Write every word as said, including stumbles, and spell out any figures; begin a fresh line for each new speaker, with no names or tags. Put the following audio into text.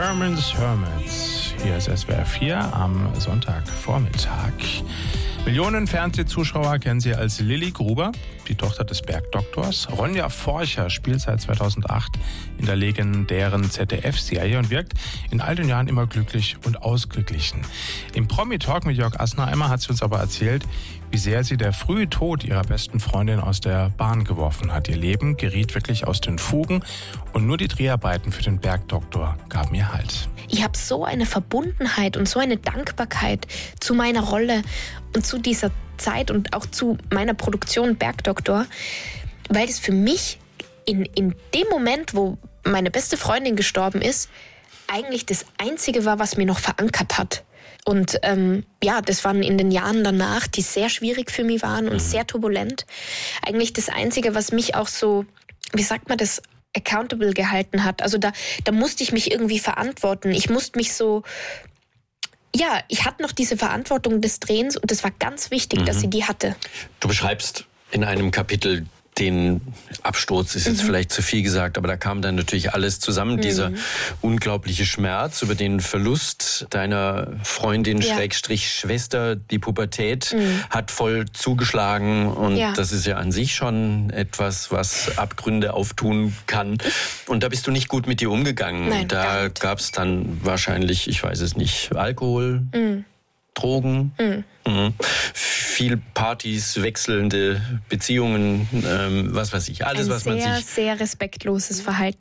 Herman's Hermits. Hier ist S W R vier am Sonntagvormittag. Millionen Fernsehzuschauer kennen sie als Lilly Gruber, die Tochter des Bergdoktors. Ronja Forcher spielt seit zweitausendacht in der legendären Z D F-Serie und wirkt in all den Jahren immer glücklich und ausgeglichen. Im Promi-Talk mit Jörg Assenheimer hat sie uns aber erzählt, wie sehr sie der frühe Tod ihrer besten Freundin aus der Bahn geworfen hat. Ihr Leben geriet wirklich aus den Fugen und nur die Dreharbeiten für den Bergdoktor gaben ihr Halt.
Ich habe so eine Verbundenheit und so eine Dankbarkeit zu meiner Rolle und zu dieser Zeit und auch zu meiner Produktion Bergdoktor, weil es für mich in, in dem Moment, wo meine beste Freundin gestorben ist, eigentlich das Einzige war, was mir noch verankert hat. Und ähm, ja, das waren in den Jahren danach, die sehr schwierig für mich waren und mhm. sehr turbulent. Eigentlich das Einzige, was mich auch so, wie sagt man das, accountable gehalten hat. Also da, da musste ich mich irgendwie verantworten. Ich musste mich so, ja, ich hatte noch diese Verantwortung des Drehens und das war ganz wichtig, mhm. dass sie die hatte.
Du beschreibst in einem Kapitel den Absturz, ist jetzt mhm. vielleicht zu viel gesagt, aber da kam dann natürlich alles zusammen. Mhm. Dieser unglaubliche Schmerz über den Verlust deiner Freundin, ja. Schrägstrich Schwester, die Pubertät mhm. hat voll zugeschlagen und ja. das ist ja an sich schon etwas, was Abgründe auftun kann. Und da bist du nicht gut mit dir umgegangen.
Nein,
da gab es dann wahrscheinlich, ich weiß es nicht, Alkohol, mhm. Drogen, mhm. Mhm. viel Partys, wechselnde Beziehungen, ähm, was weiß ich, alles,
Ein
was man
sehr,
sich...
sehr respektloses Verhalten